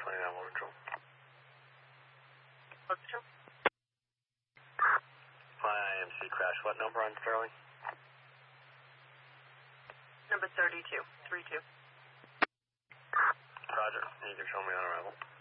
Water Control. My IMC crash. What number on Sterling? Number 32. 32. Roger. You can show me on arrival.